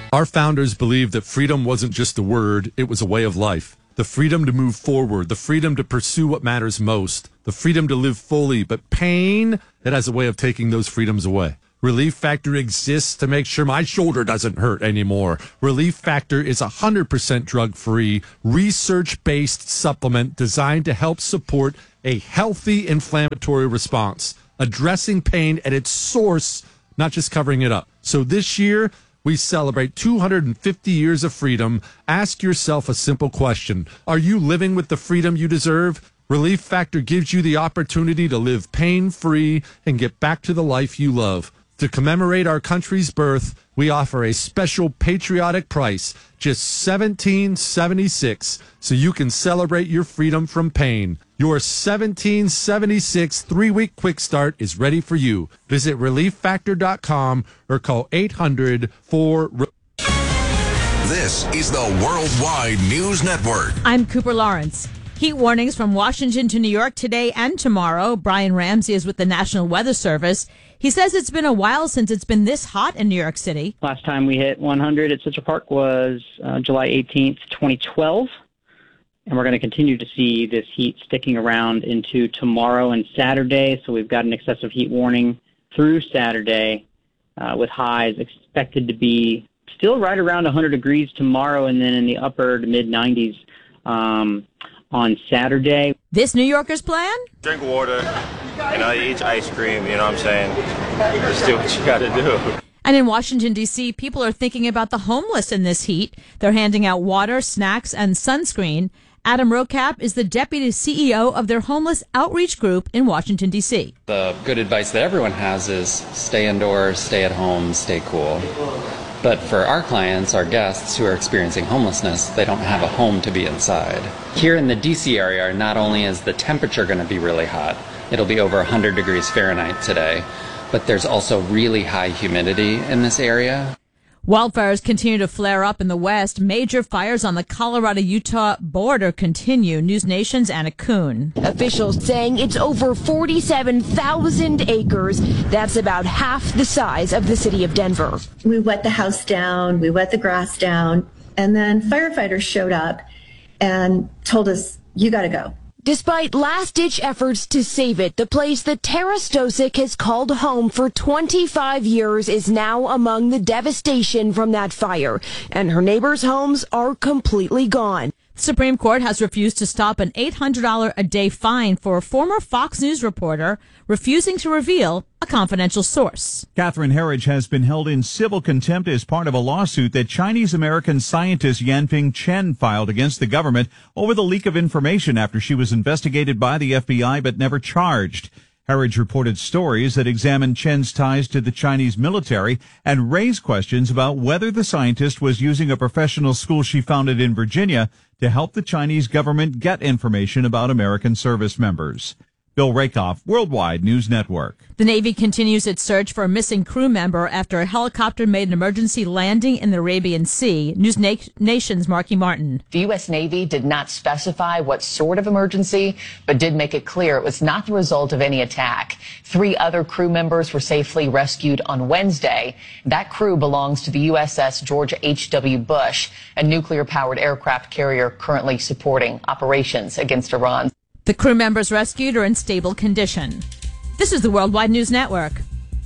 Our founders believed that freedom wasn't just a word, it was a way of life. The freedom to move forward, the freedom to pursue what matters most, the freedom to live fully, but pain, it has a way of taking those freedoms away. Relief Factor exists to make sure my shoulder doesn't hurt anymore. Relief Factor is 100% drug-free, research-based supplement designed to help support a healthy inflammatory response, addressing pain at its source, not just covering it up. So this year, we celebrate 250 years of freedom. Ask yourself a simple question. Are you living with the freedom you deserve? Relief Factor gives you the opportunity to live pain-free and get back to the life you love. To commemorate our country's birth, we offer a special patriotic price, just $17.76, so you can celebrate your freedom from pain. Your $17.76 3-week quick start is ready for you. Visit ReliefFactor.com or call 800-4... This is the Worldwide News Network. I'm Cooper Lawrence. Heat warnings from Washington to New York today and tomorrow. Brian Ramsey is with the National Weather Service. He says it's been a while since it's been this hot in New York City. Last time we hit 100 at Central Park was July 18th, 2012. And we're going to continue to see this heat sticking around into tomorrow and Saturday. So we've got an excessive heat warning through Saturday with highs expected to be still right around 100 degrees tomorrow and then in the upper to mid-90s on Saturday. This New Yorker's plan? Drink water, eat ice cream, you know what I'm saying? Just do what you got to do. And in Washington, D.C., people are thinking about the homeless in this heat. They're handing out water, snacks, and sunscreen. Adam Rocap is the deputy CEO of their homeless outreach group in Washington, D.C. The good advice that everyone has is stay indoors, stay at home, stay cool. But for our clients, our guests who are experiencing homelessness, they don't have a home to be inside. Here in the D.C. area, not only is the temperature going to be really hot, it'll be over 100 degrees Fahrenheit today, but there's also really high humidity in this area. Wildfires continue to flare up in the West. Major fires on the Colorado-Utah border continue. News Nation's Anna Kuhn. Officials saying it's over 47,000 acres. That's about half the size of the city of Denver. We wet the house down, we wet the grass down, and then firefighters showed up and told us, you got to go. Despite last-ditch efforts to save it, the place that Tara Stosik has called home for 25 years is now among the devastation from that fire, and her neighbors' homes are completely gone. The Supreme Court has refused to stop an $800 a day fine for a former Fox News reporter refusing to reveal a confidential source. Catherine Herridge has been held in civil contempt as part of a lawsuit that Chinese-American scientist Yanping Chen filed against the government over the leak of information after she was investigated by the FBI but never charged. Herridge reported stories that examined Chen's ties to the Chinese military and raised questions about whether the scientist was using a professional school she founded in Virginia to help the Chinese government get information about American service members. Bill Rakoff, Worldwide News Network. The Navy continues its search for a missing crew member after a helicopter made an emergency landing in the Arabian Sea. News Nation's Marky Martin. The U.S. Navy did not specify what sort of emergency, but did make it clear it was not the result of any attack. 3 other crew members were safely rescued on Wednesday. That crew belongs to the USS George H.W. Bush, a nuclear-powered aircraft carrier currently supporting operations against Iran. The crew members rescued are in stable condition. This is the Worldwide News Network.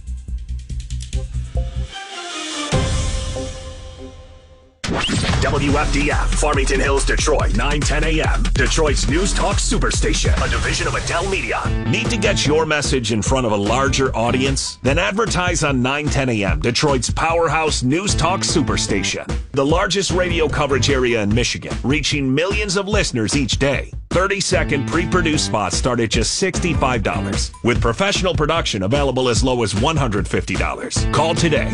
WFDF, Farmington Hills, Detroit, 9:10 a.m. Detroit's News Talk Superstation, a division of Adele Media. Need to get your message in front of a larger audience? Then advertise on 9:10 a.m. Detroit's powerhouse News Talk Superstation, the largest radio coverage area in Michigan, reaching millions of listeners each day. 30-second pre-produced spots start at just $65, with professional production available as low as $150. Call today,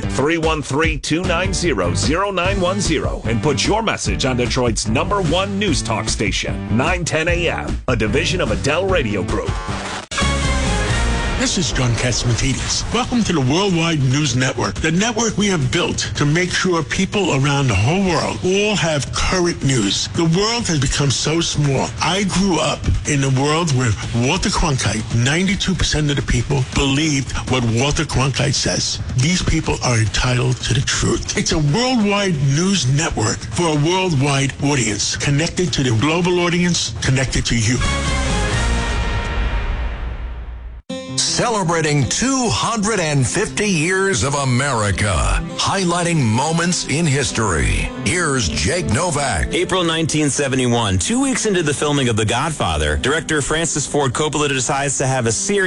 313-290-0910, and put your message on Detroit's #1 news talk station, 910 a.m., a division of Adele Radio Group. This is John Catsimatidis. Welcome to the Worldwide News Network, the network we have built to make sure people around the whole world all have current news. The world has become so small. I grew up in a world where Walter Cronkite, 92% of the people believed what Walter Cronkite says. These people are entitled to the truth. It's a worldwide news network for a worldwide audience, connected to the global audience, connected to you. Celebrating 250 years of America, highlighting moments in history. Here's Jake Novak. April 1971, 2 weeks into the filming of The Godfather, director Francis Ford Coppola decides to have a series